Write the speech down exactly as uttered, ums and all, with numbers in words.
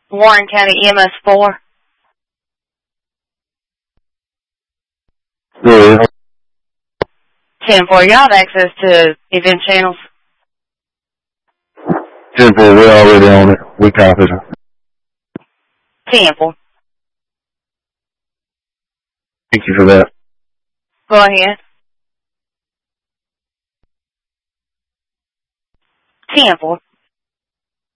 Warren County E M S four. Yeah. ten four, you have access to event channels? ten four, we're already on it. We copied it. ten four. Thank you for that. Go ahead. ten four.